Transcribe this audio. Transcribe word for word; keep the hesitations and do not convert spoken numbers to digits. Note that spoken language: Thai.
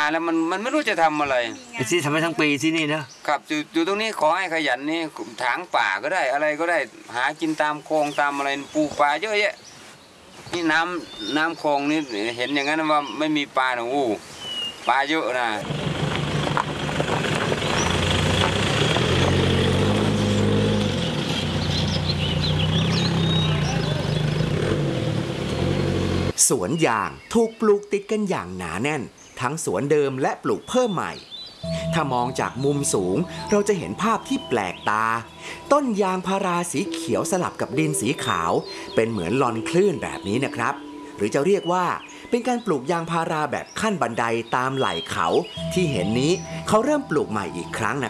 แล้วมันมันไม่รู้จะทำอะไรที่ทำให้ทั้งปีที่นี่นะครับอยู่อยู่ตรงนี้ขอให้ขยันนี่ถางป่าก็ได้อะไรก็ได้หากินตามคลองตามอะไรปลูกปลาเยอะแยะนี่น้ำน้ำคลองนี่เห็นอย่างนั้นว่าไม่มีปลาหนูปลาเยอะนะสวนยางถูกปลูกติดกันอย่างหนาแน่นทั้งสวนเดิมและปลูกเพิ่มใหม่ถ้ามองจากมุมสูงเราจะเห็นภาพที่แปลกตาต้นยางพาราสีเขียวสลับกับดินสีขาวเป็นเหมือนลอนคลื่นแบบนี้นะครับหรือจะเรียกว่าเป็นการปลูกยางพาราแบบขั้นบันไดตามไหล่เขาที่เห็นนี้เขาเริ่มปลูกใหม่อีกครั้งนะ